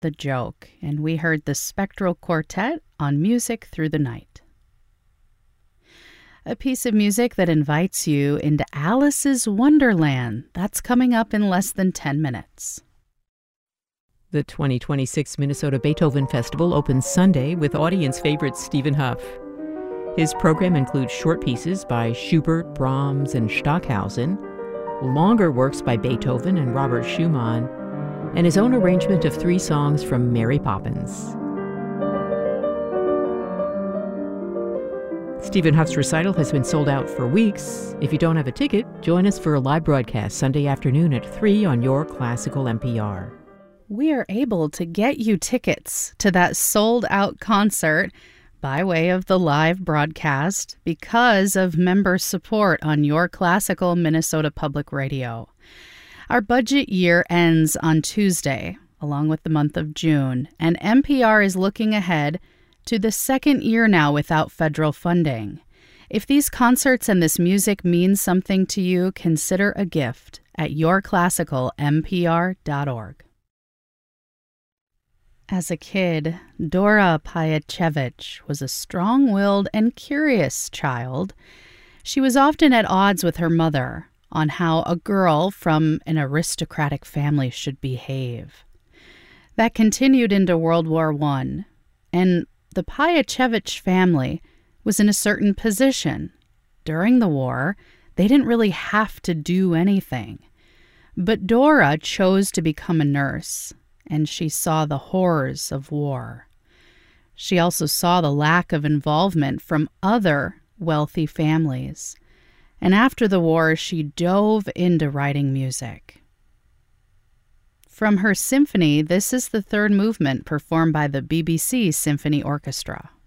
The Joke, and we heard the Spectral Quartet on Music Through the Night. A piece of music that invites you into Alice's Wonderland. That's coming up in less than 10 minutes. The 2026 Minnesota Beethoven Festival opens Sunday with audience favorite Stephen Hough. His program includes short pieces by Schubert, Brahms, and Stockhausen, longer works by Beethoven and Robert Schumann, and his own arrangement of 3 songs from Mary Poppins. Stephen Hough's recital has been sold out for weeks. If you don't have a ticket, join us for a live broadcast Sunday afternoon at 3 on your classical NPR. We are able to get you tickets to that sold-out concert by way of the live broadcast because of member support on Your Classical Minnesota Public Radio. Our budget year ends on Tuesday, along with the month of June, and NPR is looking ahead to the second year now without federal funding. If these concerts and this music means something to you, consider a gift at yourclassicalnpr.org. As a kid, Dora Payachevich was a strong-willed and curious child. She was often at odds with her mother on how a girl from an aristocratic family should behave. That continued into World War I, and the Payachevich family was in a certain position. During the war, they didn't really have to do anything. But Dora chose to become a nurse, and she saw the horrors of war. She also saw the lack of involvement from other wealthy families. And after the war, she dove into writing music. From her symphony, this is the third movement performed by the BBC Symphony Orchestra.